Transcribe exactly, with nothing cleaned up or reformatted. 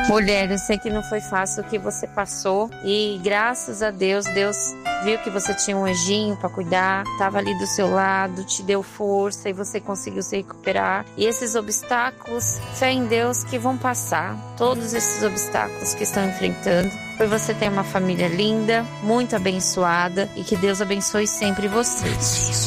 Mulher, eu sei que não foi fácil o que você passou e graças a Deus, Deus viu que você tinha um anjinho para cuidar, estava ali do seu lado, te deu força e você conseguiu se recuperar. E esses obstáculos, fé em Deus que vão passar, todos esses obstáculos que estão enfrentando, por você ter uma família linda, muito abençoada e que Deus abençoe sempre você.